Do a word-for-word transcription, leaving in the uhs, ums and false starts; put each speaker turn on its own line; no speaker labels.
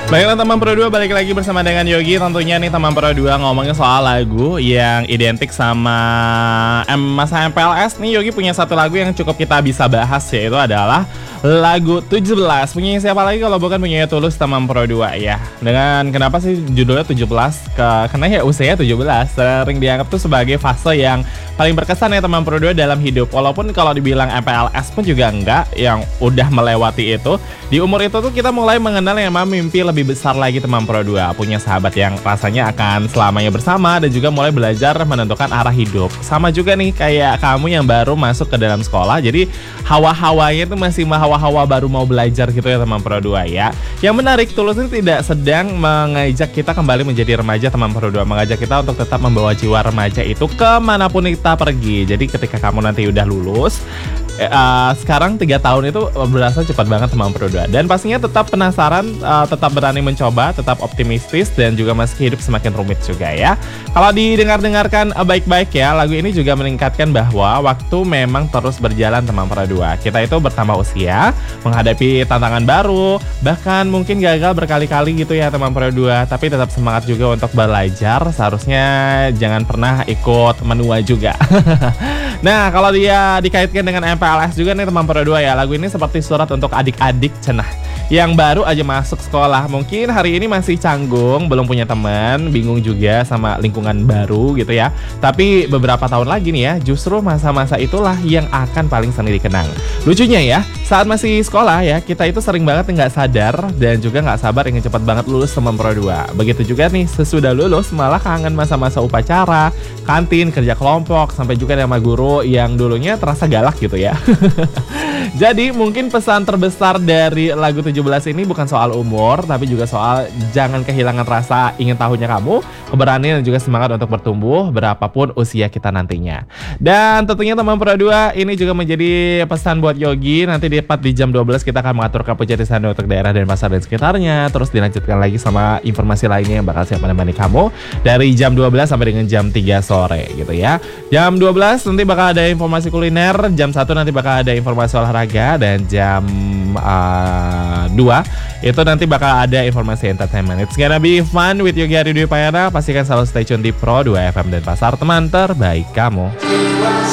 Baiklah teman Pro dua, balik lagi bersama dengan Yogi. Tentunya nih teman Pro dua ngomongin soal lagu yang identik sama M masa M P L S nih. Yogi punya satu lagu yang cukup kita bisa bahas, yaitu adalah lagu tujuh belas. Punya siapa lagi kalau bukan punya Tulus teman Pro dua ya. Dengan kenapa sih judulnya tujuh belas? Ke, karena ya usianya tujuh belas sering dianggap tuh sebagai fase yang paling berkesan ya teman Pro dua dalam hidup. Walaupun kalau dibilang M P L S pun juga enggak, yang udah melewati itu. Di umur itu tuh kita mulai mengenal yang namanya mimpi lebih besar lagi teman Pro dua. Punya sahabat yang rasanya akan selamanya bersama, dan juga mulai belajar menentukan arah hidup. Sama juga nih kayak kamu yang baru masuk ke dalam sekolah. Jadi hawa-hawanya itu masih hawa-hawa baru mau belajar gitu ya teman Pro dua ya. Yang menarik, Tulus ini tidak sedang mengajak kita kembali menjadi remaja teman Pro dua. Mengajak kita untuk tetap membawa jiwa remaja itu kemanapun kita pergi. Jadi ketika kamu nanti udah lulus, Uh, sekarang tiga tahun itu berasa cepat banget teman Pro dua. Dan pastinya tetap penasaran, uh, tetap berani mencoba, tetap optimistis, dan juga meski hidup semakin rumit juga ya. Kalau didengar-dengarkan uh, baik-baik ya, lagu ini juga meningkatkan bahwa waktu memang terus berjalan teman Pro dua. Kita itu bertambah usia, menghadapi tantangan baru, bahkan mungkin gagal berkali-kali gitu ya teman Pro dua. Tapi tetap semangat juga untuk belajar. Seharusnya jangan pernah ikut menua juga. Nah, kalau dia dikaitkan dengan M P L S juga nih teman Pro dua ya. Lagu ini seperti surat untuk adik-adik cenah yang baru aja masuk sekolah. Mungkin hari ini masih canggung, belum punya teman, bingung juga sama lingkungan baru gitu ya. Tapi beberapa tahun lagi nih ya, justru masa-masa itulah yang akan paling sering dikenang. Lucunya ya, saat masih sekolah ya, kita itu sering banget nggak sadar dan juga nggak sabar ingin cepat banget lulus teman Pro dua. Begitu juga nih, sesudah lulus malah kangen masa-masa upacara, kantin, kerja kelompok, sampai juga sama guru yang dulunya terasa galak gitu ya. Jadi mungkin pesan terbesar dari lagu tujuh belas ini bukan soal umur, tapi juga soal jangan kehilangan rasa ingin tahunya kamu, keberanian dan juga semangat untuk bertumbuh berapapun usia kita nantinya. Dan tentunya teman Pro dua, ini juga menjadi pesan buat Yogi. Nanti di tepat di jam dua belas kita akan mengatur keputusan untuk daerah dan pasar dan sekitarnya. Terus dilanjutkan lagi sama informasi lainnya yang bakal siap menemani kamu dari jam dua belas sampai dengan jam tiga sore gitu ya. Jam dua belas nanti bakal ada informasi kuliner, jam satu nanti bakal ada informasi olahraga, dan jam uh, dua itu nanti bakal ada informasi entertainment. It's gonna be fun with Yogi Aridwi Payana. Pastikan selalu stay tune di Pro dua F M dan Pasar, teman terbaik kamu.